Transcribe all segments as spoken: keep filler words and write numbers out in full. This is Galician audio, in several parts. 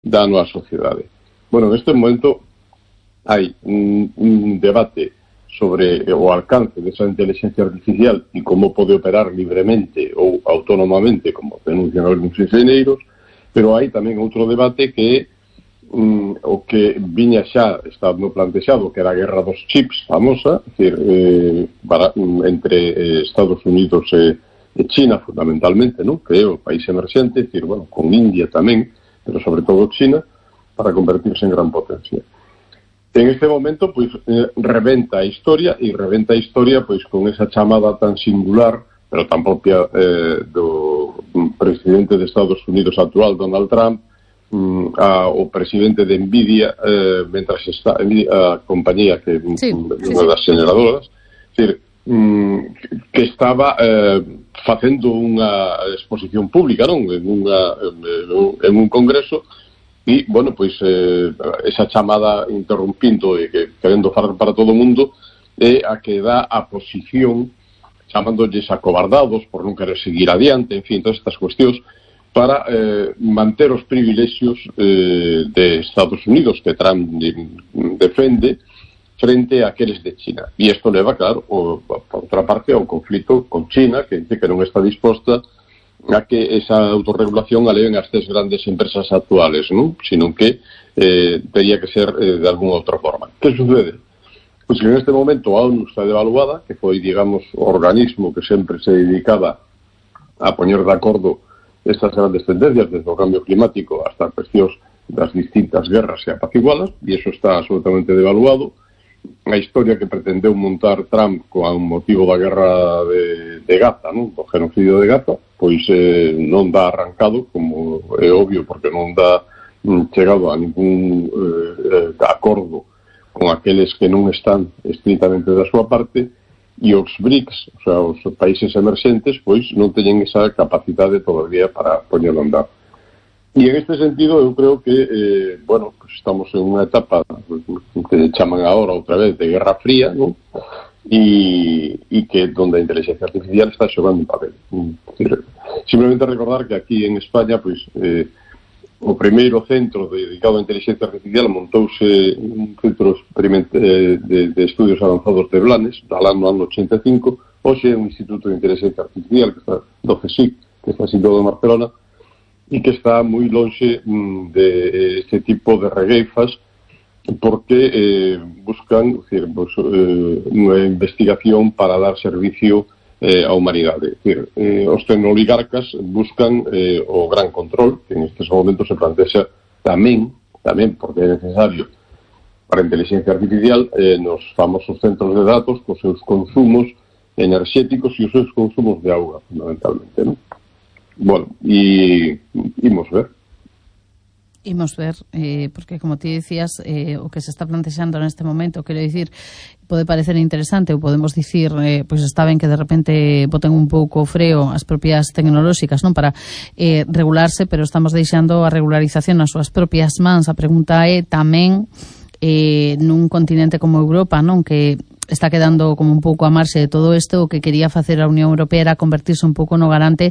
dano á sociedade. Bueno, neste momento hai un, un debate sobre o alcance desa inteligencia artificial e como pode operar libremente ou autónomamente, como denuncian algúns inxeneiros, pero hai tamén outro debate que é um, o que viña xa estando plantexado, que era a guerra dos chips famosa, é dicir, eh, para, um, entre eh, Estados Unidos e, e China fundamentalmente, non? Que é o país emerxente, é dicir, bueno, con India tamén, pero sobre todo China, para convertirse en gran potencia. En este momento, pois, eh, reventa a historia, e reventa a historia, pois, con esa chamada tan singular, pero tan propia eh, do presidente de Estados Unidos actual, Donald Trump, mm, a, o presidente de Nvidia, eh, mentras está a compañía que sí, unha sí, das generadoras, decir, mm, que estaba eh, facendo unha exposición pública, non? En, unha, en un congreso, e, bueno, pois eh, esa chamada interrumpindo e que querendo falar para todo o mundo é a que dá a posición chamándolles acobardados por non querer seguir adiante, en fin, todas estas cuestións para eh, manter os privilexios eh, de Estados Unidos que Trump defende frente a aqueles de China. E isto leva, claro, o, por outra parte, ao conflito con China, que dice que non está disposta a que esa autorregulación a leven as tres grandes empresas actuales, non? Sino que eh, teria que ser eh, de alguna outra forma. Que sucede? Pois que en este momento a ONU está devaluada, que foi, digamos, o organismo que sempre se dedicaba a poñer de acordo estas grandes tendencias, desde o cambio climático hasta cuestións das distintas guerras e apacigualas, e iso está absolutamente devaluado. A historia que pretendeu montar Trump con motivo da guerra de, de Gaza, non? O genocidio de Gaza, pois eh, non dá arrancado, como é obvio, porque non dá mm, chegado a ningún eh, acordo con aqueles que non están estritamente da súa parte, e os BRICS, o sea, os países emerxentes, pois non teñen esa capacidade todavía para poñerlo a andar. E en este sentido eu creo que, eh, bueno, pues estamos en unha etapa que chaman agora outra vez de Guerra Fría, non? E, e que donde a inteligencia artificial está xogando un papel. Simplemente recordar que aquí en España, pois, eh, o primeiro centro dedicado a inteligencia artificial montouse un centro de, de estudios avanzados de Blanes, no ano ochenta e cinco, hoxe é un instituto de inteligencia artificial que está do CSIC, que está situado en Barcelona, e que está moi lonxe de este tipo de regueifas, porque eh, buscan, decir, pues, eh, unha investigación para dar servicio eh, a humanidade. Decir, eh, os tecnoligarcas buscan eh, o gran control, que en estes momentos se plantexa tamén, tamén porque é necesario para a inteligencia artificial, eh, nos famosos centros de datos, cos seus consumos enerxéticos e os seus consumos de auga, fundamentalmente, non? Bueno, e imos ver. Imos ver, eh, porque como ti decías, eh, o que se está plantexando neste momento, quero dicir, pode parecer interesante, ou podemos dicir, eh, pois está ben que de repente boten un pouco freo as propias tecnolóxicas, non, para eh, regularse, pero estamos deixando a regularización nas súas propias mans. A pregunta é tamén eh, nun continente como Europa, non, que está quedando como un pouco a marxe de todo isto, o que quería facer a Unión Europea era convertirse un pouco no garante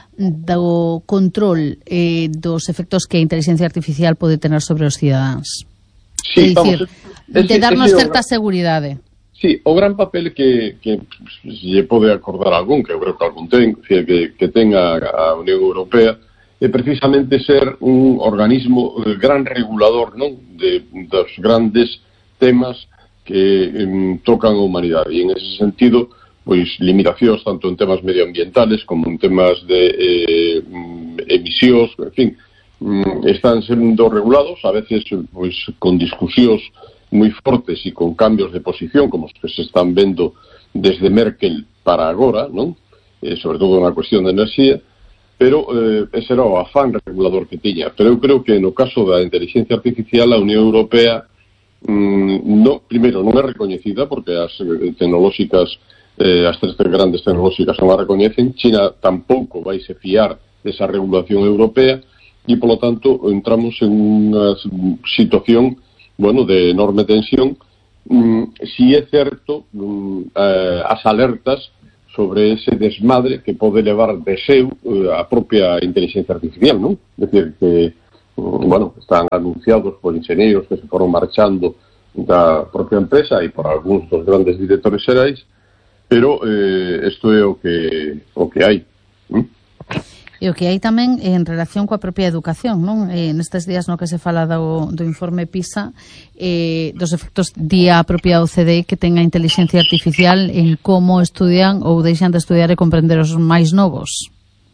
do control eh, dos efectos que a inteligencia artificial pode tener sobre os cidadáns. Sí, é dicir, vamos, de darnos ese, certa seguridade. Sí, o gran papel que, que se pode acordar algún, que eu creo que algún ten, que, que ten a, a Unión Europea, é precisamente ser un organismo gran regulador, non, de, dos grandes temas que um, tocan a humanidade. E en ese sentido, pois limitacións tanto en temas medioambientales como en temas de eh, emisións, en fin, están sendo regulados, a veces pois con discusións moi fortes e con cambios de posición, como os que se están vendo desde Merkel para agora, non? Eh, sobre todo na cuestión de enerxía, pero eh, ese era o afán regulador que tiña. Pero eu creo que no caso da inteligencia artificial a Unión Europea mm, no, primeiro non é recoñecida porque as eh, tecnolóxicas Eh, as tres grandes tecnolóxicas non a recoñecen. China tampouco vai se fiar desa regulación europea e, polo tanto, entramos en unha situación, bueno, de enorme tensión. Mm, si é certo mm, eh, as alertas sobre ese desmadre que pode levar de seu eh, a propia inteligencia artificial, non? É dicir, que bueno, están anunciados por inxeñeiros que se foron marchando da propia empresa e por algúns dos grandes directores xerais, pero eh, isto é o que o que hai. ¿Mm? E o que hai tamén en relación coa propia educación, non? Eh, nestes días no que se fala do, do informe PISA, eh, dos efectos día a propia O C D E que ten a inteligencia artificial en como estudian ou deixan de estudiar e comprender os máis novos.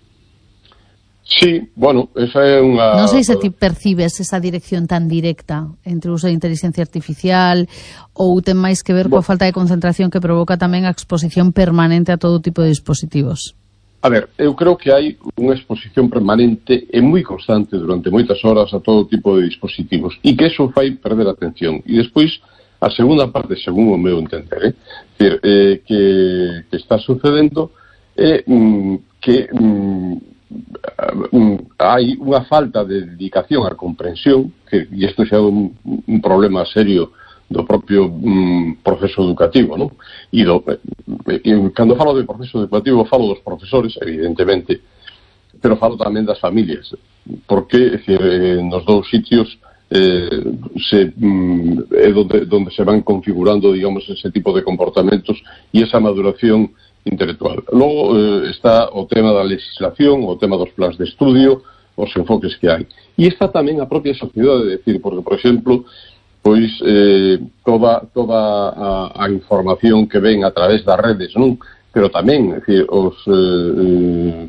Sí, bueno, esa é unha... Non sei se ti percibes esa dirección tan directa entre o uso de inteligencia artificial ou ten máis que ver coa falta de concentración que provoca tamén a exposición permanente a todo tipo de dispositivos. A ver, eu creo que hai unha exposición permanente e moi constante durante moitas horas a todo tipo de dispositivos e que eso fai perder a atención. E despois, a segunda parte, según o meu entender, eh, decir, eh, que, que está sucedendo é mm, que... Mm, hai unha falta de dedicación á comprensión, que, e isto xa é un, un problema serio do propio um, proceso educativo, non? E, do, e cando falo de proceso educativo falo dos profesores, evidentemente, pero falo tamén das familias, porque decir, nos dous sitios eh, se, um, é donde, donde se van configurando, digamos, ese tipo de comportamentos e esa maduración intelectual. Logo eh, está o tema da legislación, o tema dos plans de estudio, os enfoques que hai. E está tamén a propia sociedade, decir, porque, por exemplo, pois eh, toda, toda a, a información que ven a través das redes, non? Pero tamén, decir, os eh,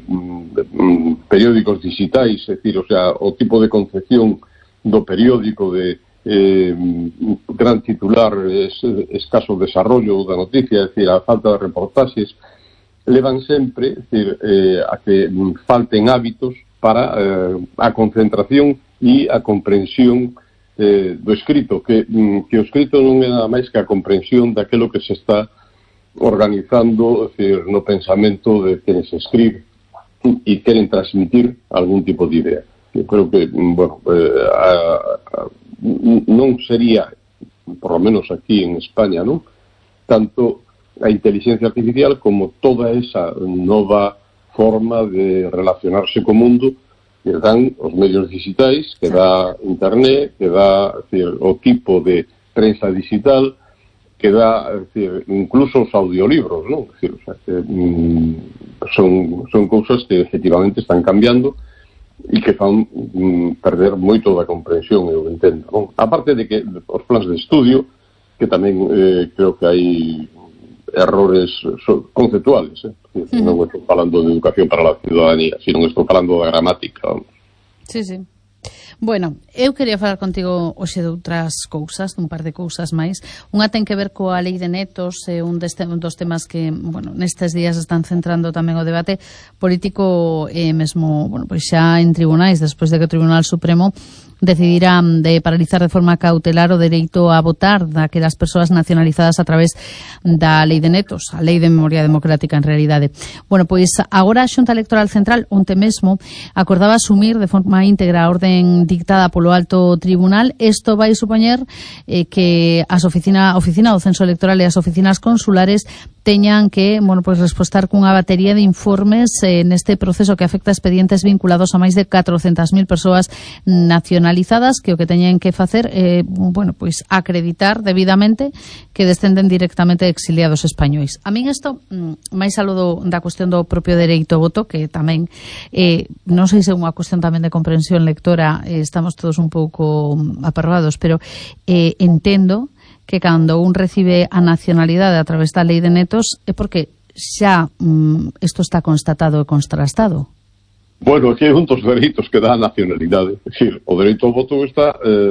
mm, periódicos digitais, decir, o sea, o tipo de concepción do periódico de Eh, gran titular, es, escaso desarrollo da noticia, é dicir, a falta de reportaxes, levan sempre, é dicir, eh, a que falten hábitos para eh, a concentración e a comprensión eh, do escrito, que, que o escrito non é nada máis que a comprensión daquilo que se está organizando, é dicir, no pensamento de quen se escribe e queren transmitir algún tipo de idea. Eu creo que, bueno, eh, a, a, non sería, por lo menos aquí en España, non? Tanto a inteligencia artificial como toda esa nova forma de relacionarse co mundo que dan os medios digitais, que dá internet, que dá, decir, o tipo de prensa digital, que dá, decir, incluso os audiolibros, non? Decir, o sea, que, mm, son, son cousas que efectivamente están cambiando e que fan mm, perder moito da comprensión, eu entendo, non? A parte de que os plans de estudio, que tamén eh, creo que hai errores so, conceptuales, eh? Uh-huh. Non estou falando de educación para a ciudadanía, sino estou falando da gramática, vamos. Sí, sí. Bueno, eu quería falar contigo hoxe de outras cousas, dun par de cousas máis. Unha ten que ver coa lei de netos, é un, deste, un dos temas que, bueno, nestes días están centrando tamén o debate político e eh, mesmo, bueno, pois xa en tribunais, despois de que o Tribunal Supremo decidirá de paralizar de forma cautelar o dereito a votar daquelas persoas nacionalizadas a través da lei de netos, a lei de memoria democrática en realidade. Bueno, pois agora a Xunta Electoral Central onte mesmo acordaba asumir de forma íntegra a orden dictada polo alto tribunal. Isto vai supoñer eh, que as oficina, a oficina do censo electoral e as oficinas consulares teñan que, bueno, pois respostar cunha batería de informes eh, neste proceso que afecta a expedientes vinculados a máis de catrocentas mil persoas nacionalizadas, que o que teñen que facer é, eh, bueno, pois acreditar debidamente que descenden directamente de exiliados españois. A min isto, máis algo do, da cuestión do propio dereito ao voto, que tamén eh, non sei se é unha cuestión tamén de comprensión lectora, eh, estamos todos un pouco aperrados, pero eh, entendo que cando un recibe a nacionalidade a través da lei de netos é porque xa mm, isto está constatado e contrastado. Bueno, aquí hai un dos dereitos que dá a nacionalidade. É dicir, o dereito ao voto está eh,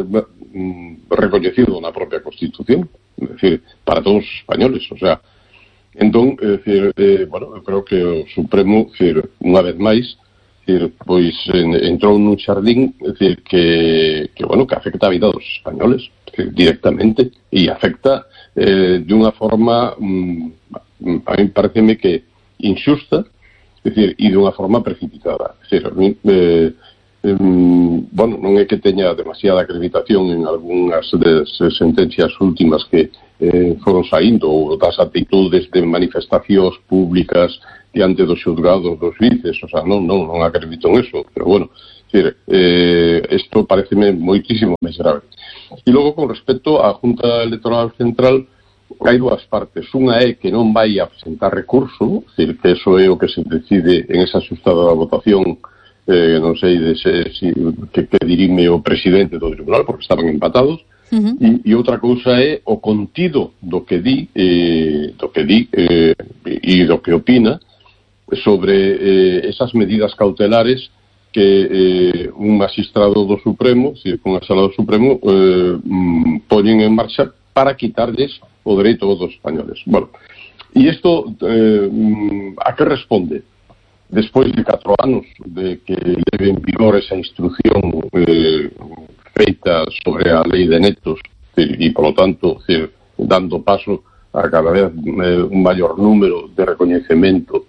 recoñecido na propia Constitución, é dicir, para todos os españoles, o sea, entón, é dicir, eh, bueno, eu creo que o Supremo, é dicir, unha vez máis, é dicir, pois en, entrou nun xardín, é dicir, que, que, bueno, que afecta a vida dos españoles, directamente, e afecta eh, de unha forma mm, a mí pareceme que injusta, é dicir, e de unha forma precipitada. É dicir, a mí, eh, eh, bueno, non é que teña demasiada acreditación en algunhas das sentencias últimas que eh, foron saindo, ou das actitudes de manifestacións públicas diante dos xulgados dos juíces, o sea, non, non, non acredito en eso, pero bueno, Decir, eh, isto pareceme moitísimo máis grave. E logo, con respecto á Junta Electoral Central, hai dúas partes. Unha é que non vai a presentar recurso, decir, que eso é o que se decide en esa sustada da votación, eh, non sei de se, si, que, que dirime o presidente do tribunal, porque estaban empatados. Uh-huh. e, e outra cousa é o contido do que di eh, do que di eh, e do que opina sobre eh, esas medidas cautelares que eh, un magistrado do Supremo, si, unha sala do Supremo, eh, mm, poñen en marcha para quitarles o dereito dos españoles. Bueno, e isto eh, a que responde? Despois de catro anos de que leve en vigor esa instrucción eh, feita sobre a lei de netos e, polo tanto, decir, dando paso a cada vez eh, un maior número de recoñecemento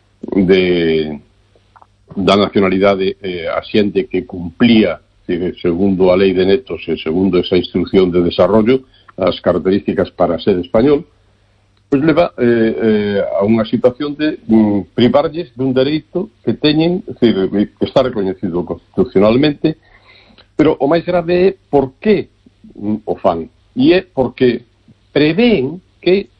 de da nacionalidade eh, a xente que cumplía, decir, segundo a lei de netos e segundo esa instrucción de desarrollo, as características para ser español, pois leva eh, eh, a unha situación de mm, privarlles dun dereito que teñen, decir, que está reconhecido constitucionalmente, pero o máis grave é por que mm, o fan. E é porque prevén que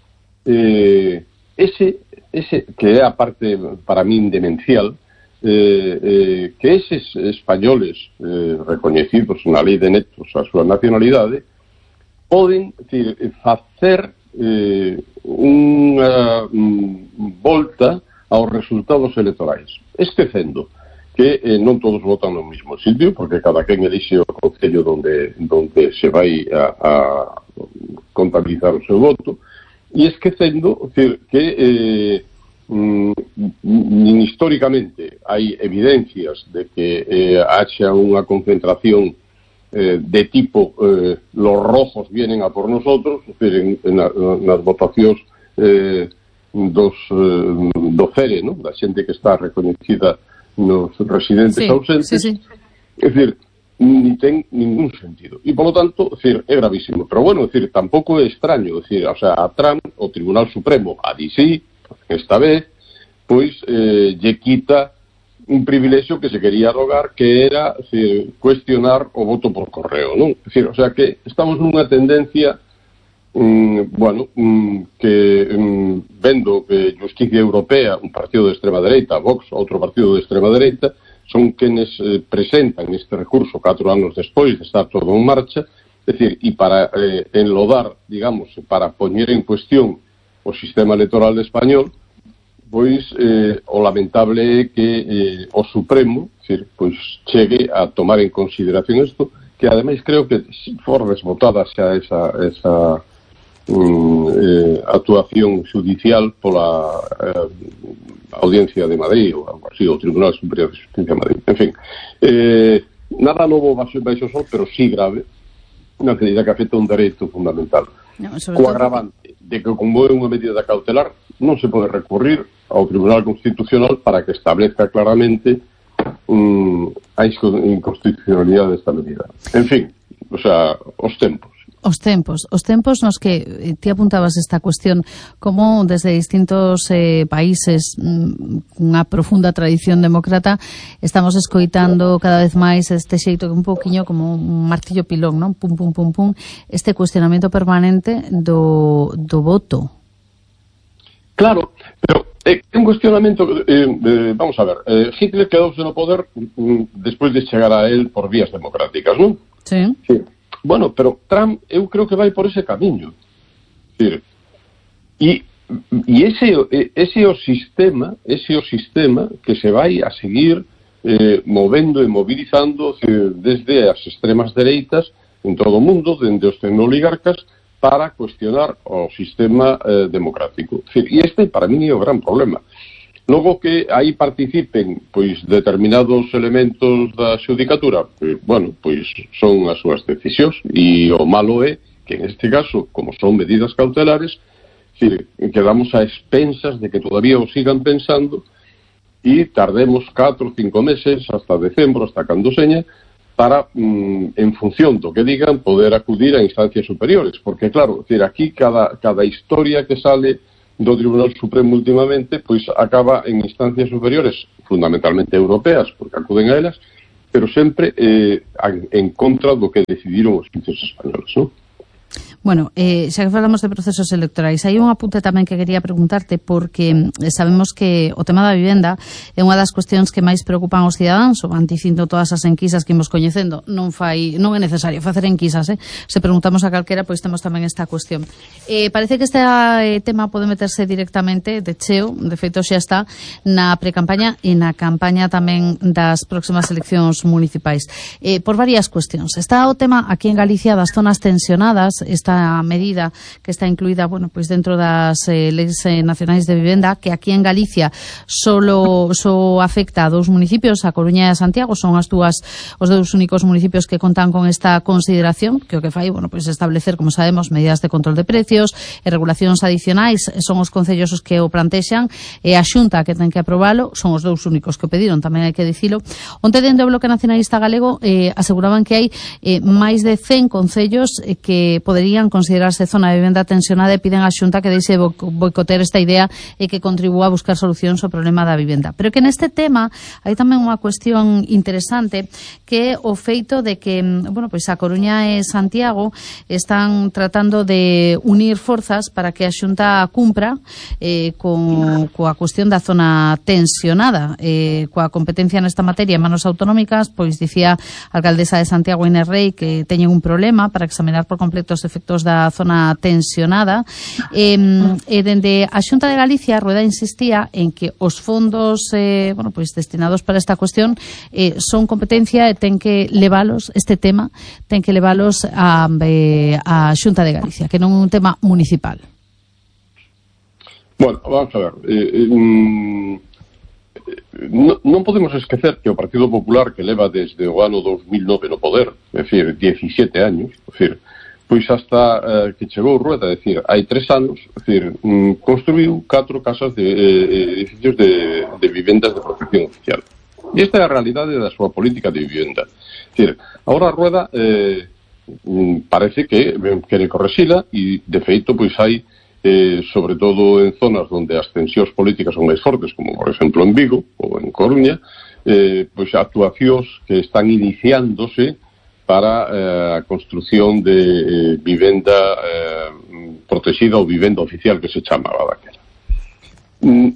eh, ese, ese, que é a parte para min demencial, eh, eh, que eses españoles eh, recoñecidos na lei de netos a súa nacionalidade poden, decir, facer eh, unha mm, volta aos resultados electorais, esquecendo que eh, non todos votan no mesmo sitio, porque cada quen elixe o concello donde, donde se vai a, a contabilizar o seu voto, e esquecendo, decir, que eh, mm, históricamente hai evidencias de que eh, haxa unha concentración Eh, de tipo eh, los rojos vienen a por nosotros, es decir, en, en, na, nas votacións eh, dos eh, do C E R E, ¿no? Da xente que está recoñecida nos residentes sí, ausentes, sí, sí. Es decir, ni ten ningún sentido. E, polo tanto, es decir, é gravísimo. Pero, bueno, es decir, tampouco é extraño, es decir, o sea, a Trump, o Tribunal Supremo, a D C, esta vez, pois, eh, lle quita un privilexio que se quería rogar, que era, decir, cuestionar o voto por correo, non? Es decir, o sea que estamos nunha tendencia mmm, bueno, mmm, que mmm, vendo que Justicia Europea, un partido de extrema dereita, Vox, outro partido de extrema dereita, son quenes eh, presentan este recurso catro anos despois de estar todo en marcha, es decir, e para eh, enlodar, digamos, para poñer en cuestión o sistema electoral español, pois eh, o lamentable é que eh, o Supremo, decir, pois chegue a tomar en consideración isto, que ademais creo que for desbotada xa esa, esa um, eh, actuación judicial pola eh, Audiencia de Madrid ou algo así, o Tribunal Superior de Justicia de Madrid. En fin, eh, nada novo baixo, baixo sol, pero sí grave, na medida que afecta un dereito fundamental. No, co agravante de que, como é unha medida cautelar, non se pode recurrir ao Tribunal Constitucional para que establezca claramente um, a inconstitucionalidade desta medida. En fin, o sea, os tempos. Os tempos, os tempos nos que ti apuntabas esta cuestión, como desde distintos eh, países unha profunda tradición demócrata estamos escoitando cada vez máis este xeito que un pouquiño como un martillo pilón, non? Pum, pum, pum, pum, este cuestionamento permanente do, do voto. Claro, pero é un cuestionamento, eh, eh, vamos a ver, eh, Hitler quedouse no poder mm, despois de chegar a él por vías democráticas, non? Sí. Sí. Bueno, pero Trump eu creo que vai por ese camiño. E, e ese, ese o sistema, ese o sistema que se vai a seguir eh, movendo e mobilizando desde as extremas dereitas en todo o mundo, dende os tecnoligarcas, para cuestionar o sistema eh, democrático. E este, para mí, é o gran problema. Logo que aí participen pois determinados elementos da xudicatura, pois, bueno, pois son as súas decisións, e o malo é que en este caso, como son medidas cautelares, decir, quedamos a expensas de que todavía o sigan pensando e tardemos catro ou cinco meses hasta decembro, hasta cando seña, para, mm, en función do que digan, poder acudir a instancias superiores, porque claro, decir, aquí cada, cada historia que sale do Tribunal Supremo últimamente, pois acaba en instancias superiores, fundamentalmente europeas, porque acuden a elas, pero sempre eh, en contra do que decidiron os quince españoles, non? Bueno, eh, xa que falamos de procesos electorais, hai un apunte tamén que quería preguntarte, porque sabemos que o tema da vivenda é unha das cuestións que máis preocupan os cidadáns, o van dicindo todas as enquisas que imos coñecendo. Non fai, non é necesario facer enquisas, eh? Se preguntamos a calquera, pois temos tamén esta cuestión. Eh, parece que este eh, tema pode meterse directamente de cheo, de feito xa está, na precampaña e na campaña tamén das próximas eleccións municipais. Eh, por varias cuestións. Está o tema aquí en Galicia das zonas tensionadas, esta medida que está incluída, bueno, pues dentro das eh, leis eh, nacionais de vivenda, que aquí en Galicia solo so afecta a dous municipios, a Coruña e a Santiago, son as dúas os dous únicos municipios que contan con esta consideración, que o que fai, bueno, pues establecer, como sabemos, medidas de control de precios e regulacións adicionais, son os concellos os que o plantexan, e a Xunta que ten que aprobalo, son os dous únicos que o pediron, tamén hai que dicilo. Onte dende o Bloque Nacionalista Galego eh, aseguraban que hai eh, máis de cen concellos eh, que poderían considerarse zona de vivenda tensionada e piden á Xunta que deixe boicotear esta idea e que contribúa a buscar solucións ao problema da vivenda. Pero que neste tema hai tamén unha cuestión interesante, que é o feito de que, bueno, pois a Coruña e Santiago están tratando de unir forzas para que a Xunta cumpra eh, con, coa cuestión da zona tensionada, eh, coa competencia nesta materia en manos autonómicas. Pois dicía a alcaldesa de Santiago, Inés Rey, que teñen un problema para examinar por completo os efectos da zona tensionada, e, e dende a Xunta de Galicia, Rueda insistía en que os fondos eh, bueno, pues destinados para esta cuestión eh, son competencia e ten que levalos, este tema ten que levalos a, eh, a Xunta de Galicia, que non é un tema municipal. Bueno, vamos a ver, eh, eh, non, non podemos esquecer que o Partido Popular, que leva desde o ano dos mil nove no poder, é dicir, diecisiete años, é dicir, pois hasta eh, que chegou Rueda, é dicir, hai tres anos, é dicir, mm, construiu catro casas de eh, edificios de, de vivendas de protección oficial. E esta é a realidade da súa política de vivenda. É dicir, agora Rueda eh, parece que eh, quere correxila e, de feito, pois hai, eh, sobre todo en zonas onde as tensións políticas son máis fortes, como, por exemplo, en Vigo ou en Coruña, eh, pois actuacións que están iniciándose para eh, a construción de eh, vivenda eh, protegida ou vivenda oficial, que se chamaba daquela. Mm,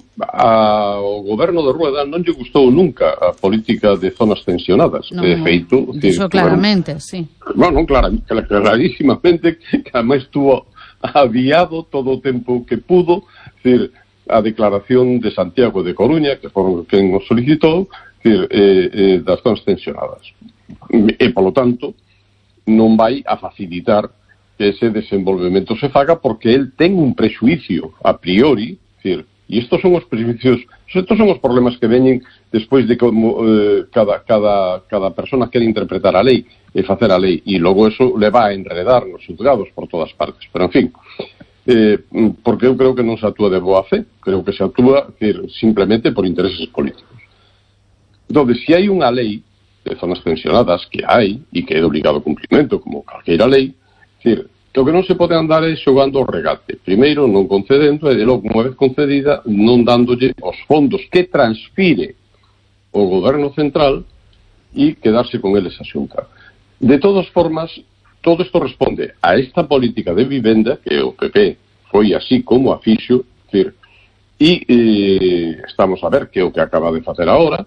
ao goberno de Rueda non lle gustou nunca a política de zonas tensionadas. No, de feito, iso claramente, bueno, sí. Bueno, clar, clarísimamente, que además estuvo aviado todo o tempo que pudo, decir, a declaración de Santiago de Coruña, que foron quen nos solicitou, decir, eh, eh, das zonas tensionadas. E, polo tanto, non vai a facilitar que ese desenvolvemento se faga, porque el ten un prexuicio a priori, decir, e estos son os prexuicios, estos son os problemas que veñen despois de como eh, cada, cada, cada persona quere interpretar a lei e facer a lei, e logo eso le va a enredar nos xulgados por todas partes. Pero, en fin, eh, porque eu creo que non se actúa de boa fe, creo que se actúa decir, simplemente por intereses políticos. Entón, se hai unha lei de zonas tensionadas, que hai, e que é de obligado cumprimento, como calqueira lei, decir, que o que non se pode andar é xogando o regate. Primeiro, non concedendo, e de logo, unha vez concedida, non dándolle os fondos que transfire o goberno central e quedarse con eles a Xunta. De todas formas, todo isto responde a esta política de vivenda, que o P P foi así como a fixo, decir, e eh, estamos a ver que é o que acaba de facer agora,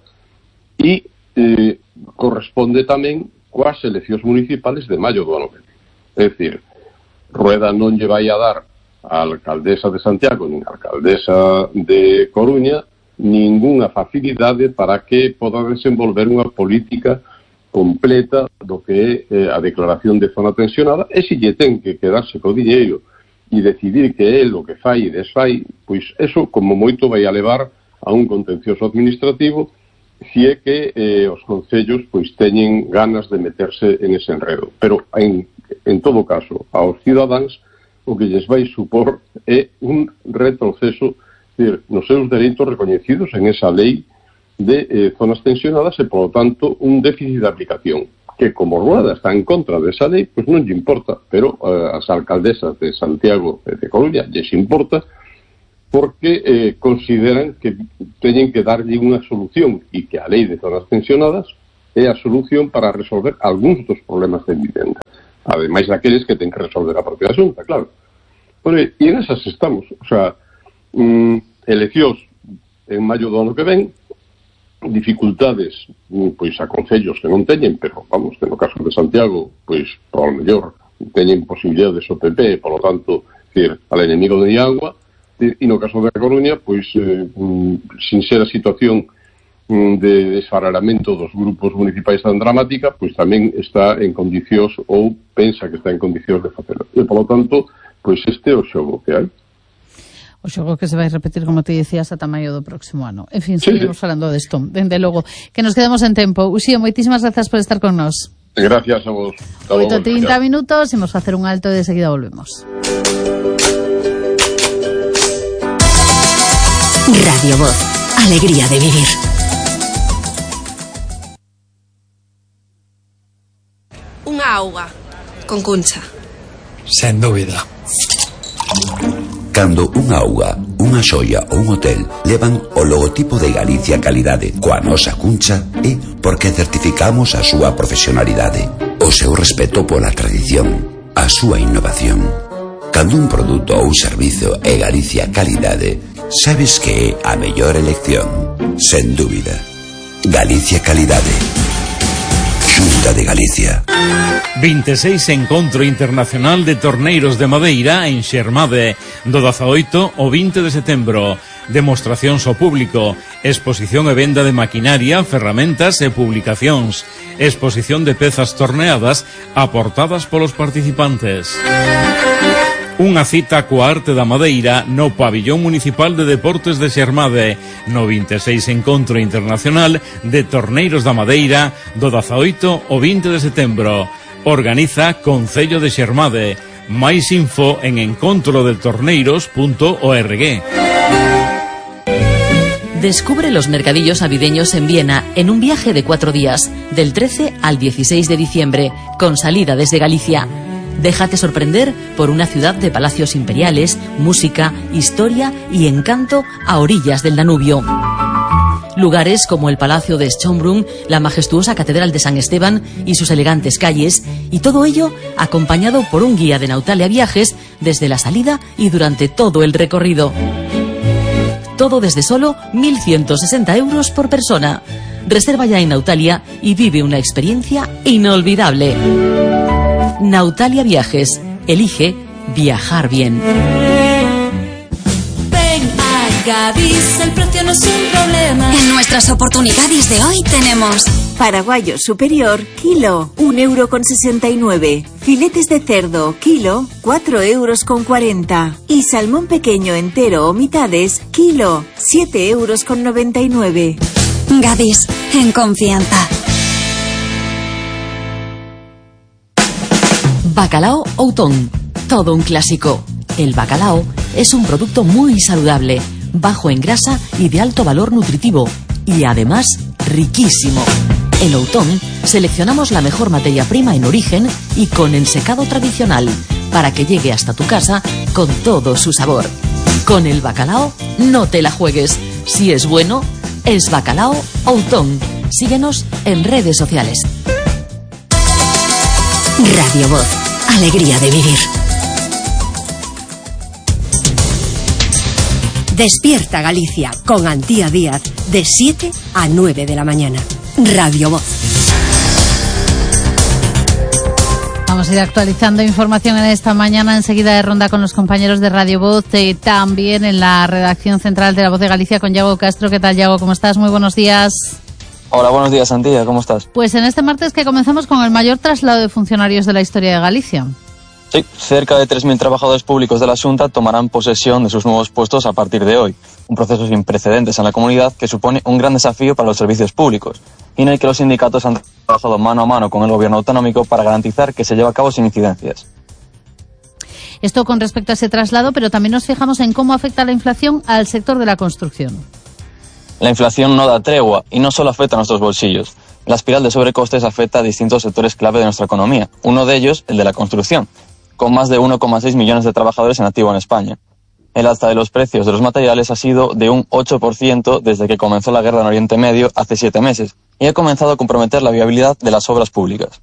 e eh, corresponde tamén coas eleccións municipales de maio do ano que vén. É dicir, Rueda non lle vai a dar á alcaldesa de Santiago nin á alcaldesa de Coruña ningunha facilidade para que poda desenvolver unha política completa do que é eh, a declaración de zona tensionada, e se lle ten que quedarse co diñeiro e decidir que é o que fai e desfai, pois eso como moito vai a levar a un contencioso administrativo, si é que eh, os concellos pois teñen ganas de meterse en ese enredo. Pero en, en todo caso, aos cidadáns o que lles vai supor é un retroceso, decir, nos seus dereitos recoñecidos en esa lei de eh, zonas tensionadas e, polo tanto, un déficit de aplicación que, como Rueda está en contra desa lei, pois non lle importa, pero eh, as alcaldesas de Santiago e de Coruña lles importa, porque eh, consideran que teñen que darlle unha solución e que a lei de zonas tensionadas é a solución para resolver algúns dos problemas de vivenda. Ademais daqueles que ten que resolver a propia Xunta, claro. Bueno, e en esas estamos. O sea, mm, eleccións en maio do ano que ven, dificultades, pois, a concellos que non teñen, pero, vamos, que no caso de Santiago, pois, por mellor, teñen posibilidades o P P, por lo tanto, decir, al enemigo de agua, e no caso da Coruña, pois, eh, sin ser a situación de desfararamento dos grupos municipais tan dramática, pois tamén está en condicións ou pensa que está en condicións de facelo. E, por lo tanto, pois este é o xogo que hai. O xogo que se vai repetir, como te dicías, ata maio do próximo ano. En fin, seguimos sí, falando desto, dende logo. Que nos quedamos en tempo. Uxío, moitísimas grazas por estar con nós. Gracias a vos. oito e trinta minutos, imos facer un alto e de seguida volvemos. Radio Voz, alegría de vivir. Unha auga con Cuncha. Sen dúbida. Cando unha auga, unha xoia ou un hotel levan o logotipo de Galicia Calidade coa nosa Cuncha, é porque certificamos a súa profesionalidade, o seu respeto pola tradición, a súa innovación. Cando un produto ou servizo é Galicia Calidade, sabes que é a mellor elección, sen dúbida. Galicia Calidade. Xunta de Galicia. vinte e seis Encontro Internacional de Torneiros de Madeira en Xermade, do dezaoito ao vinte de setembro. Demostracións ao público, exposición e venda de maquinaria, ferramentas e publicacións, exposición de pezas torneadas aportadas polos participantes. Unha cita coa arte da madeira no Pabillón Municipal de Deportes de Xermade, no vinte e seis Encontro Internacional de Torneiros da Madeira, do dezaoito ao vinte de setembro. Organiza Concello de Xermade. Máis info en encontro de torneiros punto org. Descubre los mercadillos navideños en Viena en un viaje de cuatro días, del trece al dieciséis de diciembre, con salida desde Galicia. Déjate sorprender por una ciudad de palacios imperiales, música, historia y encanto a orillas del Danubio. Lugares como el Palacio de Schönbrunn, la majestuosa Catedral de San Esteban y sus elegantes calles, y todo ello acompañado por un guía de Nautalia Viajes desde la salida y durante todo el recorrido. Todo desde solo mil ciento sesenta euros por persona. Reserva ya en Nautalia y vive una experiencia inolvidable. Nautalia Viajes. Elige viajar bien. Ven a Gadis, el precio no es un problema. En nuestras oportunidades de hoy tenemos paraguayo superior, kilo, un euro con sesenta y nueve. Filetes de cerdo, kilo, cuatro euros con cuarenta. Y salmón pequeño entero o mitades, kilo, siete euros con noventa y nueve. Gadis, en confianza. Bacalao Outón, todo un clásico. El bacalao es un producto muy saludable, bajo en grasa y de alto valor nutritivo, y además riquísimo. En Outón seleccionamos la mejor materia prima en origen y con ensecado tradicional, para que llegue hasta tu casa con todo su sabor. Con el bacalao no te la juegues. Si es bueno, es Bacalao Outón. Síguenos en redes sociales. Radio Voz, alegría de vivir. Despierta Galicia con Antía Díaz de siete a nueve de la mañana. Radio Voz. Vamos a ir actualizando información en esta mañana, enseguida de ronda con los compañeros de Radio Voz, eh, también en la redacción central de La Voz de Galicia con Yago Castro. ¿Qué tal, Yago? ¿Cómo estás? Muy buenos días. Hola, buenos días, Antía, ¿cómo estás? Pues en este martes que comenzamos con el mayor traslado de funcionarios de la historia de Galicia. Sí, cerca de tres mil trabajadores públicos de la Xunta tomarán posesión de sus nuevos puestos a partir de hoy. Un proceso sin precedentes en la comunidad que supone un gran desafío para los servicios públicos y en el que los sindicatos han trabajado mano a mano con el gobierno autonómico para garantizar que se lleve a cabo sin incidencias. Esto con respecto a ese traslado, pero también nos fijamos en cómo afecta la inflación al sector de la construcción. La inflación no da tregua y no solo afecta a nuestros bolsillos. La espiral de sobrecostes afecta a distintos sectores clave de nuestra economía, uno de ellos el de la construcción, con más de uno coma seis millones de trabajadores en activo en España. El alza de los precios de los materiales ha sido de un ocho por ciento desde que comenzó la guerra en Oriente Medio hace siete meses, y ha comenzado a comprometer la viabilidad de las obras públicas.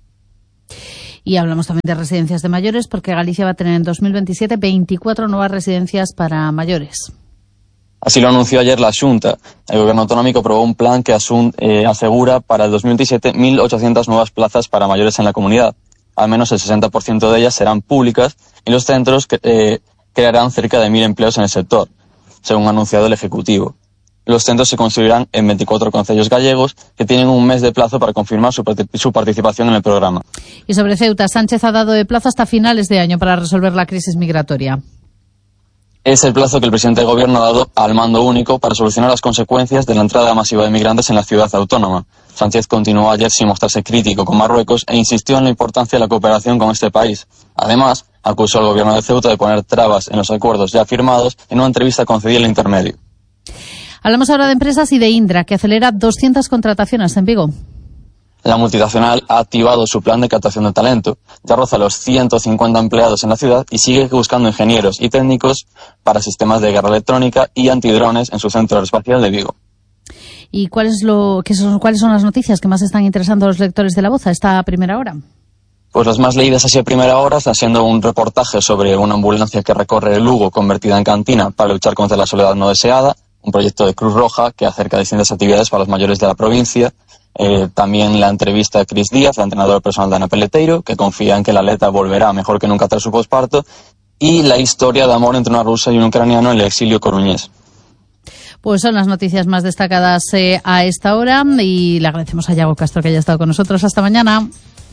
Y hablamos también de residencias de mayores, porque Galicia va a tener en dos mil veintisiete veinticuatro nuevas residencias para mayores. Así lo anunció ayer la Xunta. El Gobierno autonómico aprobó un plan que asun, eh, asegura para el dos mil veintisiete mil ochocientas nuevas plazas para mayores en la comunidad. Al menos el sesenta por ciento de ellas serán públicas y los centros que, eh, crearán cerca de mil empleos en el sector, según ha anunciado el Ejecutivo. Los centros se construirán en veinticuatro concellos gallegos que tienen un mes de plazo para confirmar su, su participación en el programa. Y sobre Ceuta, Sánchez ha dado de plazo hasta finales de año para resolver la crisis migratoria. Es el plazo que el presidente del Gobierno ha dado al mando único para solucionar las consecuencias de la entrada masiva de migrantes en la ciudad autónoma. Sánchez continuó ayer sin mostrarse crítico con Marruecos e insistió en la importancia de la cooperación con este país. Además, acusó al Gobierno de Ceuta de poner trabas en los acuerdos ya firmados en una entrevista concedida en el intermedio. Hablamos ahora de empresas y de Indra, que acelera doscientas contrataciones en Vigo. La multinacional ha activado su plan de captación de talento. Ya roza los ciento cincuenta empleados en la ciudad y sigue buscando ingenieros y técnicos para sistemas de guerra electrónica y antidrones en su centro aeroespacial de Vigo. ¿Y cuál es lo, qué son, cuáles son las noticias que más están interesando a los lectores de La Voz a esta primera hora? Pues las más leídas así a primera hora están siendo un reportaje sobre una ambulancia que recorre Lugo convertida en cantina para luchar contra la soledad no deseada, un proyecto de Cruz Roja que acerca distintas actividades para los mayores de la provincia. Eh, también la entrevista a Cris Díaz, la entrenadora personal de Ana Peleteiro, que confía en que la atleta volverá mejor que nunca tras su posparto, y la historia de amor entre una rusa y un ucraniano en el exilio coruñés. Pues son las noticias más destacadas eh, a esta hora, y le agradecemos a Iago Castro que haya estado con nosotros. Hasta mañana.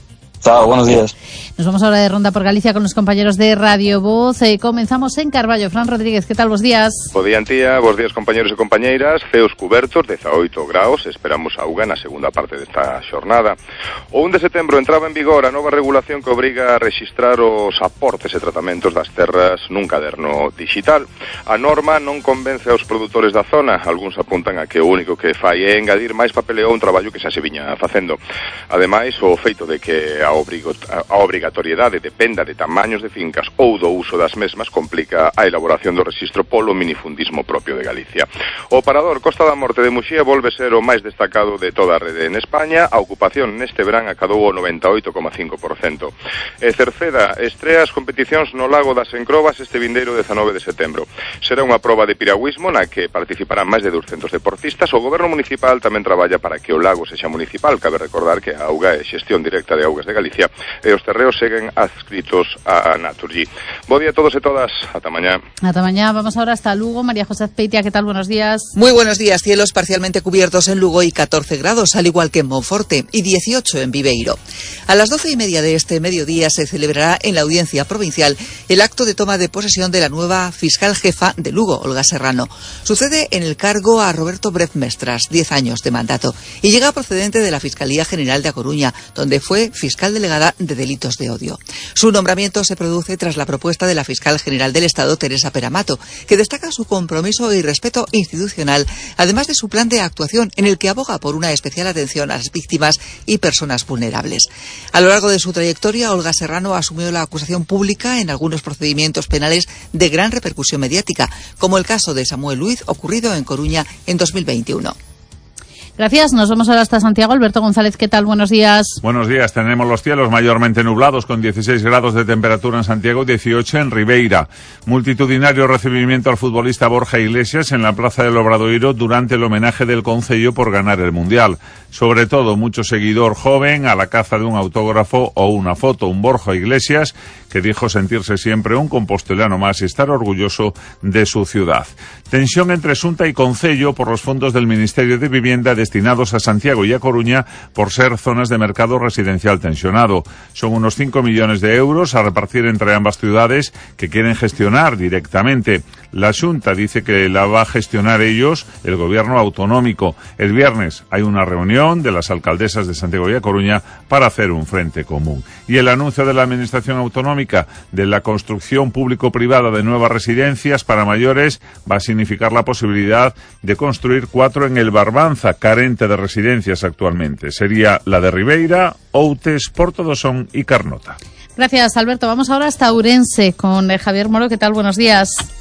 Chao, buenos días. Nos vamos ahora de ronda por Galicia con los compañeros de Radio Voz. Eh, comenzamos en Carballo. Fran Rodríguez, ¿qué tal? Bos días. Bo día, Antía. Bos días, compañeros e compañeiras. Ceos cubertos, dezaoito graus. Esperamos auga na segunda parte desta xornada. O un de setembro entraba en vigor a nova regulación que obriga a registrar os aportes e tratamentos das terras nun caderno digital. A norma non convence aos produtores da zona. Algúns apuntan a que o único que fai é engadir máis papeleo a un traballo que xa se viña facendo. Ademais, o feito de que a obrigatoriedade dependa de tamaños de fincas ou do uso das mesmas complica a elaboración do rexistro polo minifundismo propio de Galicia. O parador Costa da Morte de Muxía volve ser o máis destacado de toda a rede en España. A ocupación neste verán acadou o noventa e oito coma cinco por cento. E Cerceda estrea as competicións no Lago das Encrobas este vindeiro dezanove de setembro. Será unha proba de piragüismo na que participarán máis de douscentos deportistas. O goberno municipal tamén traballa para que o lago sexa municipal. Cabe recordar que a auga é xestión directa de augas de Galicia e os terreos seguen adscritos a Naturgy. Bo día a todos e todas, ata mañá. Ata mañá, vamos ahora hasta Lugo. María José Azpeitia, ¿qué tal? Buenos días. Muy buenos días, cielos parcialmente cubiertos en Lugo y catorce grados, al igual que en Monforte, y dieciocho en Viveiro. A las doce y media de este mediodía se celebrará en la Audiencia Provincial el acto de toma de posesión de la nueva fiscal jefa de Lugo, Olga Serrano. Sucede en el cargo a Roberto Brezmestras, diez años de mandato, y llega procedente de la Fiscalía General de A Coruña, donde fue fiscal delegada de delitos de odio. Su nombramiento se produce tras la propuesta de la fiscal general del Estado, Teresa Peramato, que destaca su compromiso y respeto institucional, además de su plan de actuación en el que aboga por una especial atención a las víctimas y personas vulnerables. A lo largo de su trayectoria, Olga Serrano asumió la acusación pública en algunos procedimientos penales de gran repercusión mediática, como el caso de Samuel Luiz, ocurrido en Coruña en dos mil veintiuno. Gracias, nos vamos ahora hasta Santiago. Alberto González, ¿qué tal? Buenos días. Buenos días, tenemos los cielos mayormente nublados con dieciséis grados de temperatura en Santiago, dieciocho en Ribeira. Multitudinario recibimiento al futbolista Borja Iglesias en la Plaza del Obradoiro durante el homenaje del Concello por ganar el Mundial. Sobre todo, mucho seguidor joven a la caza de un autógrafo o una foto. Un Borja Iglesias que dijo sentirse siempre un compostelano más y estar orgulloso de su ciudad. Tensión entre Xunta y Concello por los fondos del Ministerio de Vivienda destinados a Santiago y a Coruña por ser zonas de mercado residencial tensionado. Son unos cinco millones de euros a repartir entre ambas ciudades que quieren gestionar directamente. La Xunta dice que la va a gestionar ellos, el gobierno autonómico. El viernes hay una reunión de las alcaldesas de Santiago y a Coruña para hacer un frente común. Y el anuncio de la Administración Autonómica de la construcción público-privada de nuevas residencias para mayores va a significar la posibilidad de construir cuatro en el Barbanza, carente de residencias actualmente. Sería la de Ribeira, Outes, Portodosón y Carnota. Gracias, Alberto. Vamos ahora hasta Ourense con eh, Javier Moro. ¿Qué tal? Buenos días.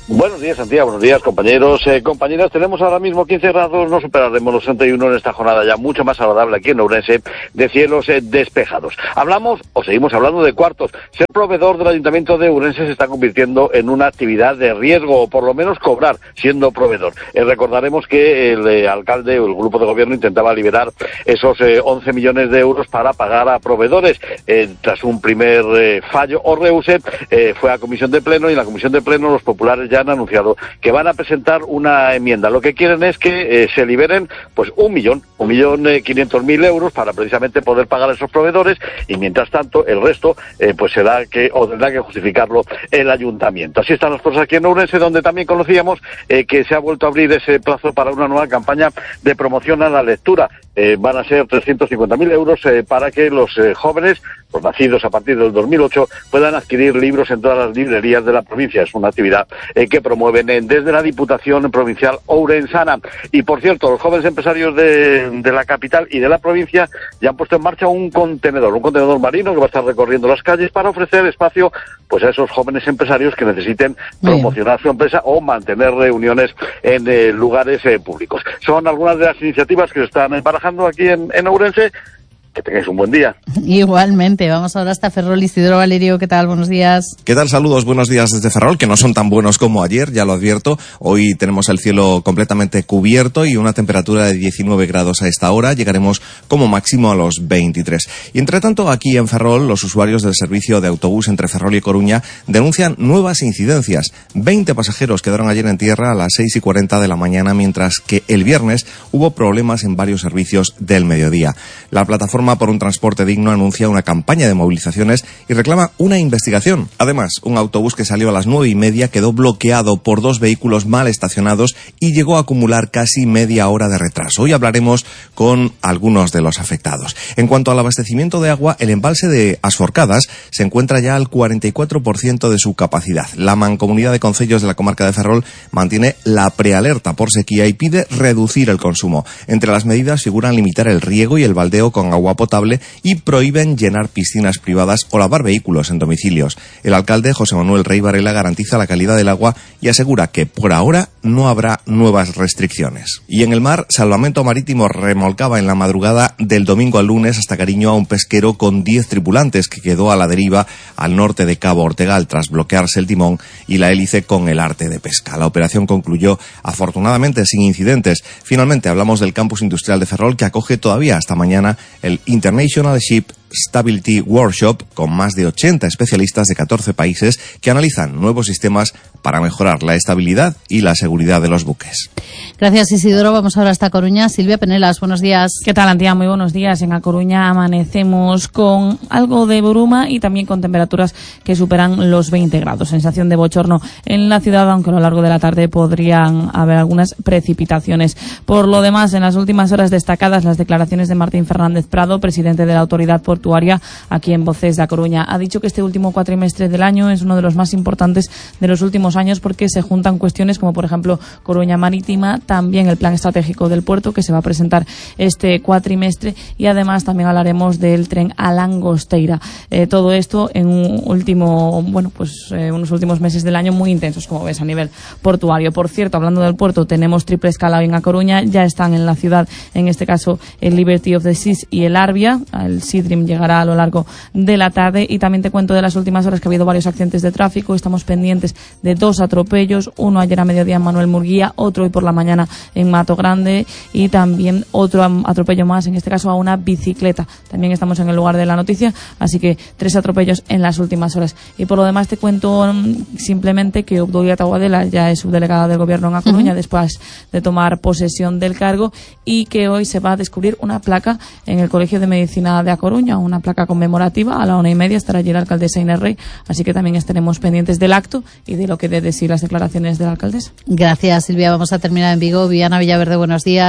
Buenos días, Santiago. Buenos días, compañeros, eh, compañeras. Tenemos ahora mismo quince grados, no superaremos los treinta y uno en esta jornada ya mucho más agradable aquí en Ourense, de cielos eh, despejados. Hablamos, o seguimos hablando de cuartos. Ser proveedor del Ayuntamiento de Ourense se está convirtiendo en una actividad de riesgo, o por lo menos cobrar siendo proveedor. Eh, recordaremos que el eh, alcalde o el grupo de gobierno intentaba liberar esos eh, once millones de euros para pagar a proveedores. Eh, tras un primer eh, fallo o rehúse, eh, fue a comisión de pleno, y en la comisión de pleno los populares ya han anunciado que van a presentar una enmienda. Lo que quieren es que eh, se liberen pues un millón, un millón eh, quinientos mil euros para precisamente poder pagar a esos proveedores, y mientras tanto el resto eh, pues será que, o tendrá que justificarlo el ayuntamiento. Así están las cosas aquí en Ourense, donde también conocíamos eh, que se ha vuelto a abrir ese plazo para una nueva campaña de promoción a la lectura. Eh, van a ser trescientos cincuenta mil euros eh, para que los eh, jóvenes, los nacidos a partir del dos mil ocho, puedan adquirir libros en todas las librerías de la provincia. Es una actividad eh, que promueven eh, desde la Diputación Provincial Ourensana. Y por cierto, los jóvenes empresarios de, de la capital y de la provincia ya han puesto en marcha un contenedor, un contenedor marino que va a estar recorriendo las calles para ofrecer espacio pues a esos jóvenes empresarios que necesiten promocionar su empresa o mantener reuniones en eh, lugares eh, públicos. Son algunas de las iniciativas que se están barajando aquí en, en Ourense. Que tengáis un buen día. Igualmente. Vamos ahora hasta Ferrol. Isidro Valerio, ¿qué tal? Buenos días. ¿Qué tal? Saludos, buenos días desde Ferrol, que no son tan buenos como ayer, ya lo advierto. Hoy tenemos el cielo completamente cubierto y una temperatura de diecinueve grados a esta hora. Llegaremos como máximo a los veintitrés. Y entre tanto, aquí en Ferrol, los usuarios del servicio de autobús entre Ferrol y Coruña denuncian nuevas incidencias. veinte pasajeros quedaron ayer en tierra a las seis y cuarenta de la mañana, mientras que el viernes hubo problemas en varios servicios del mediodía. La plataforma por un transporte digno anuncia una campaña de movilizaciones y reclama una investigación. Además, un autobús que salió a las nueve y media quedó bloqueado por dos vehículos mal estacionados y llegó a acumular casi media hora de retraso. Hoy hablaremos con algunos de los afectados. En cuanto al abastecimiento de agua, el embalse de Asforcadas se encuentra ya al cuarenta y cuatro por ciento de su capacidad. La Mancomunidad de Concellos de la comarca de Ferrol mantiene la prealerta por sequía y pide reducir el consumo. Entre las medidas figuran limitar el riego y el baldeo con agua potable y prohíben llenar piscinas privadas o lavar vehículos en domicilios. El alcalde, José Manuel Rey Varela, garantiza la calidad del agua y asegura que por ahora no habrá nuevas restricciones. Y en el mar, Salvamento Marítimo remolcaba en la madrugada del domingo al lunes hasta Cariño a un pesquero con diez tripulantes que quedó a la deriva al norte de Cabo Ortegal tras bloquearse el timón y la hélice con el arte de pesca. La operación concluyó afortunadamente sin incidentes. Finalmente hablamos del campus industrial de Ferrol, que acoge todavía hasta mañana el International Ship Stability Workshop, con más de ochenta especialistas de catorce países que analizan nuevos sistemas para mejorar la estabilidad y la seguridad de los buques. Gracias, Isidoro. Vamos ahora hasta Coruña. Silvia Penelas, buenos días. ¿Qué tal, Antía? Muy buenos días. En A Coruña amanecemos con algo de bruma y también con temperaturas que superan los veinte grados. Sensación de bochorno en la ciudad, aunque a lo largo de la tarde podrían haber algunas precipitaciones. Por lo demás, en las últimas horas destacadas las declaraciones de Martín Fernández Prado, presidente de la Autoridad Portuaria, aquí en Voces de A Coruña. Ha dicho que este último cuatrimestre del año es uno de los más importantes de los últimos años porque se juntan cuestiones como, por ejemplo, Coruña Marítima, también el plan estratégico del puerto que se va a presentar este cuatrimestre, y además también hablaremos del tren a Langosteira. Eh, todo esto en un último, bueno, pues eh, unos últimos meses del año muy intensos, como ves, a nivel portuario. Por cierto, hablando del puerto, tenemos triple escala hoy en A Coruña. Ya están en la ciudad, en este caso, el Liberty of the Seas y el Arbia. El Sea Dream llegará a lo largo de la tarde. Y también te cuento de las últimas horas que ha habido varios accidentes de tráfico. Estamos pendientes de dos atropellos, uno ayer a mediodía en Manuel Murguía, otro hoy por la mañana en Mato Grande, y también otro atropello más, en este caso a una bicicleta. También estamos en el lugar de la noticia, así que tres atropellos en las últimas horas. Y por lo demás te cuento simplemente que Obdulia Taguadela ya es subdelegada del Gobierno en A Coruña, uh-huh. después de tomar posesión del cargo, y que hoy se va a descubrir una placa en el Colegio de Medicina de A Coruña, una placa conmemorativa. A la una y media estará allí la alcaldesa Inés Rey, así que también estaremos pendientes del acto y de lo que de decir las declaraciones de la alcaldesa. Gracias, Silvia. Vamos a terminar en Vigo. Viana Villaverde, buenos días.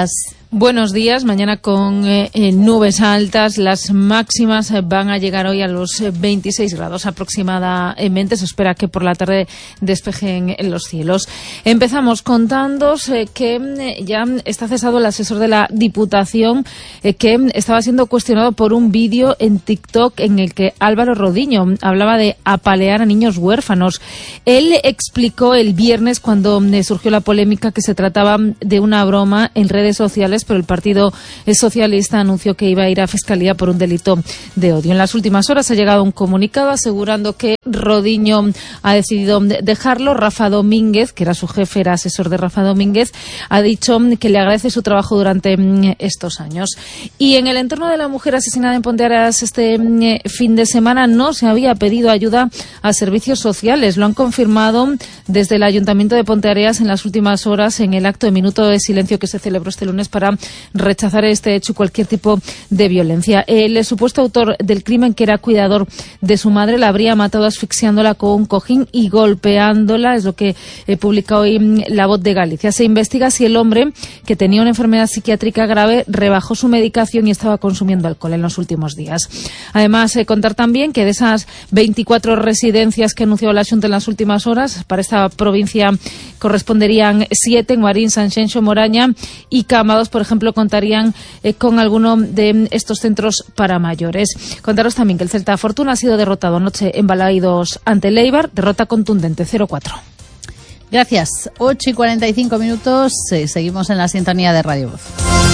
Buenos días, mañana con eh, nubes altas, las máximas van a llegar hoy a los veintiséis grados aproximadamente, se espera que por la tarde despejen los cielos. Empezamos contándoos eh, que eh, ya está cesado el asesor de la Diputación eh, que estaba siendo cuestionado por un vídeo en TikTok en el que Álvaro Rodiño hablaba de apalear a niños huérfanos. Él explicó el viernes cuando eh, surgió la polémica que se trataba de una broma en redes sociales, pero el Partido Socialista anunció que iba a ir a Fiscalía por un delito de odio. En las últimas horas ha llegado un comunicado asegurando que Rodiño ha decidido dejarlo. Rafa Domínguez, que era su jefe, era asesor de Rafa Domínguez, ha dicho que le agradece su trabajo durante estos años. Y en el entorno de la mujer asesinada en Ponteareas este fin de semana no se había pedido ayuda a servicios sociales. Lo han confirmado desde el Ayuntamiento de Ponteareas en las últimas horas en el acto de minuto de silencio que se celebró este lunes para rechazar este hecho y cualquier tipo de violencia. El supuesto autor del crimen, que era cuidador de su madre, la habría matado asfixiándola con un cojín y golpeándola, es lo que eh, publica hoy La Voz de Galicia. Se investiga si el hombre, que tenía una enfermedad psiquiátrica grave, rebajó su medicación y estaba consumiendo alcohol en los últimos días. Además, eh, contar también que de esas veinticuatro residencias que anunció la Xunta en las últimas horas, para esta provincia corresponderían siete en Marín, Sanxenxo, Moraña y Cambados, por ejemplo, contarían eh, con alguno de estos centros para mayores. Contaros también que el Celta Fortuna ha sido derrotado anoche en Balaídos ante el Eibar, derrota contundente cero cuatro. Gracias. ocho y cuarenta y cinco minutos, eh, seguimos en la sintonía de Radio Voz.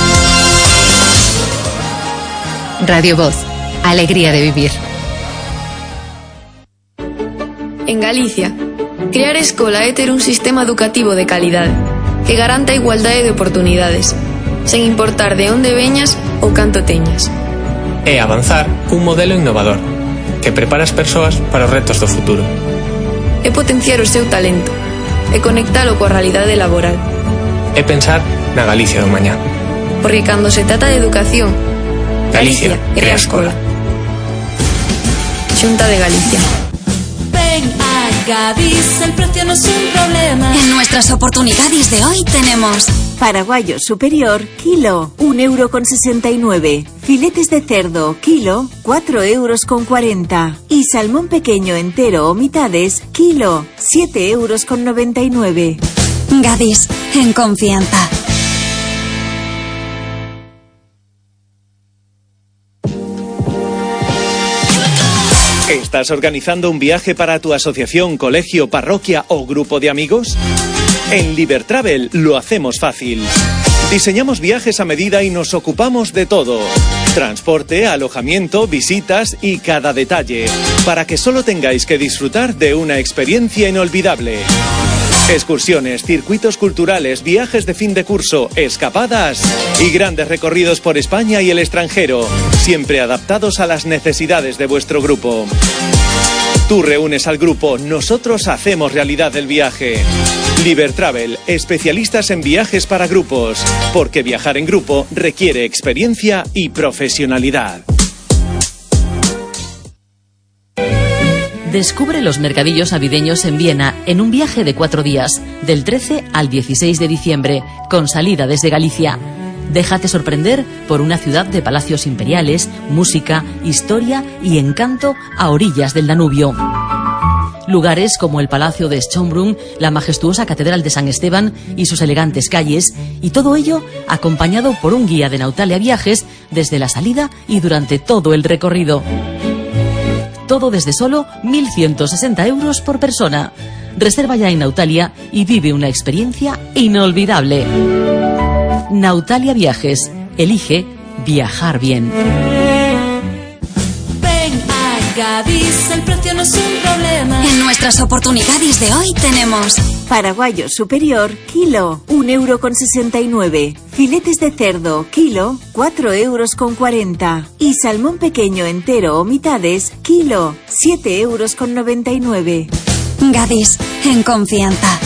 Radio Voz, alegría de vivir. En Galicia, crear escola é ter un sistema educativo de calidade que garanta a igualdade de oportunidades, sen importar de onde veñas ou canto teñas. É avanzar cun modelo innovador que prepara as persoas para os retos do futuro. É potenciar o seu talento e conectalo coa realidade laboral. É pensar na Galicia do mañá. Porque cando se trata de educación, Galicia, Galicia crea escola. Xunta de Galicia. Ven a Gadis, el precio no es un problema. En nuestras oportunidades de hoy tenemos paraguayo superior, kilo, un euro con sesenta y nueve. Filetes de cerdo, kilo, cuatro euros con cuarenta. Y salmón pequeño entero o mitades, kilo, siete euros con noventa y nueve. Gadis, en confianza. ¿Estás organizando un viaje para tu asociación, colegio, parroquia o grupo de amigos? En Libertravel lo hacemos fácil. Diseñamos viajes a medida y nos ocupamos de todo. Transporte, alojamiento, visitas y cada detalle, para que solo tengáis que disfrutar de una experiencia inolvidable. Excursiones, circuitos culturales, viajes de fin de curso, escapadas y grandes recorridos por España y el extranjero, siempre adaptados a las necesidades de vuestro grupo. Tú reúnes al grupo, nosotros hacemos realidad el viaje. Libertravel, especialistas en viajes para grupos, porque viajar en grupo requiere experiencia y profesionalidad. Descubre los mercadillos navideños en Viena en un viaje de cuatro días, del trece al dieciséis de diciembre, con salida desde Galicia. Déjate sorprender por una ciudad de palacios imperiales, música, historia y encanto a orillas del Danubio. Lugares como el Palacio de Schönbrunn, la majestuosa Catedral de San Esteban y sus elegantes calles, y todo ello acompañado por un guía de Nautalia Viajes desde la salida y durante todo el recorrido. Todo desde solo mil ciento sesenta euros por persona. Reserva ya en Nautalia y vive una experiencia inolvidable. Nautalia Viajes. Elige viajar bien. Ven a Gadis, el precio no es un problema. En nuestras oportunidades de hoy tenemos paraguayo superior, kilo, un euro con sesenta y nueve. Filetes de cerdo, kilo, cuatro euros con cuarenta. Y salmón pequeño entero o mitades, kilo, siete euros con noventa y nueve. Gadis, en confianza.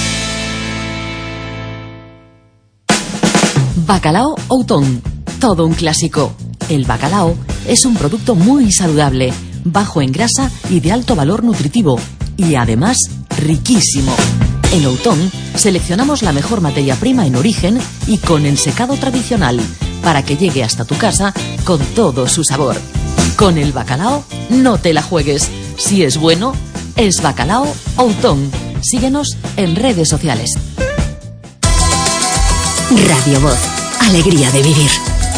Bacalao Outón, todo un clásico. El bacalao es un producto muy saludable, bajo en grasa y de alto valor nutritivo, y además riquísimo. En Outón seleccionamos la mejor materia prima en origen y con ensecado tradicional para que llegue hasta tu casa con todo su sabor. Con el bacalao no te la juegues. Si es bueno, es Bacalao Outón. Síguenos en redes sociales. Radio Voz. Alegría de vivir.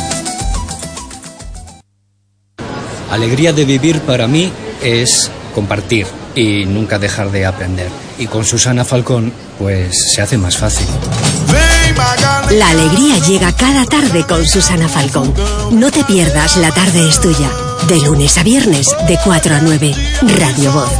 Alegría de vivir para mí es compartir y nunca dejar de aprender. Y con Susana Falcón, pues se hace más fácil. La alegría llega cada tarde con Susana Falcón. No te pierdas La Tarde es Tuya. De lunes a viernes, de cuatro a nueve. Radio Voz.